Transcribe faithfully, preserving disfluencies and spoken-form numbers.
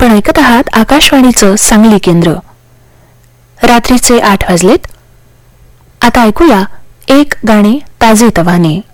आपण ऐकत आहात आकाशवाणीचं सांगली केंद्र. रात्रीचे आठ वाजलेत. आता ऐकूया एक गाणे ताजे तवाने.